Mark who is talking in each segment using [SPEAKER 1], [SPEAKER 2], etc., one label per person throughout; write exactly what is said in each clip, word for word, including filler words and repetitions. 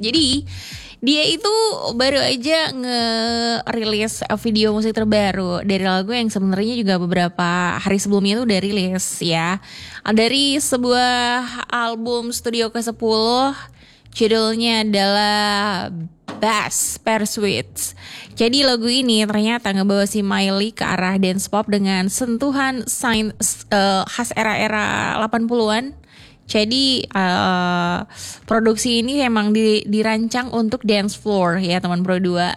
[SPEAKER 1] Jadi dia itu baru aja nge-release video musik terbaru dari lagu yang sebenarnya juga beberapa hari sebelumnya itu udah rilis ya. Dari sebuah album studio kesepuluh, judulnya adalah Bass Pursuit. Jadi lagu ini ternyata ngebawa si Miley ke arah dance pop dengan sentuhan sign, uh, khas era-era delapan puluhan. Jadi uh, produksi ini emang di, dirancang untuk dance floor ya teman Pro dua.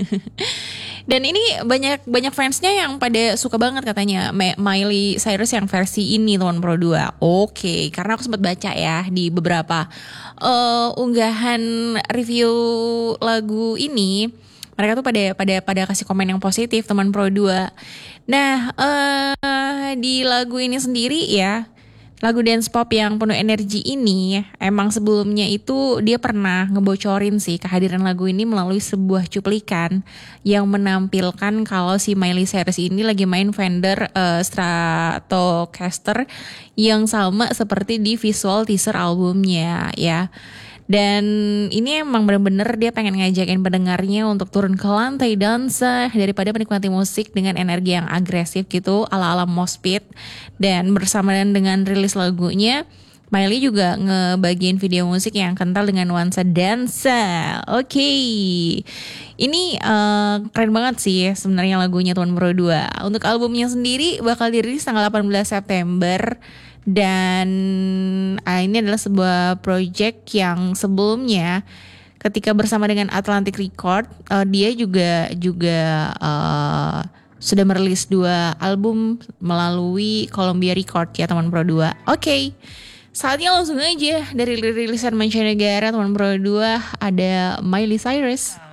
[SPEAKER 1] Dan ini banyak banyak fansnya yang pada suka banget katanya Miley Cyrus yang versi ini teman Pro dua. Oke, karena aku sempat baca ya di beberapa uh, unggahan review lagu ini, mereka tuh pada pada pada kasih komen yang positif teman Pro dua. Nah, uh, di lagu ini sendiri ya, lagu dance pop yang penuh energi ini emang sebelumnya itu dia pernah ngebocorin sih kehadiran lagu ini melalui sebuah cuplikan yang menampilkan kalau si Miley Cyrus ini lagi main Fender uh, Stratocaster yang sama seperti di visual teaser albumnya ya. Dan ini emang bener-bener dia pengen ngajakin pendengarnya untuk turun ke lantai dansa daripada menikmati musik dengan energi yang agresif gitu ala-ala mosh pit. Dan bersamaan dengan rilis lagunya, Miley juga ngebagiin video musik yang kental dengan nuansa dansa. Oke, okay. Ini uh, keren banget sih sebenarnya lagunya Tuan Pro dua. Untuk albumnya sendiri bakal dirilis tanggal delapan belas September. Dan uh, ini adalah sebuah project yang sebelumnya ketika bersama dengan Atlantic Record, uh, dia juga juga uh, sudah merilis dua album melalui Columbia Record ya teman Pro dua. Oke, okay. Saatnya langsung aja dari rilisan mancanegara teman Pro dua ada Miley Cyrus.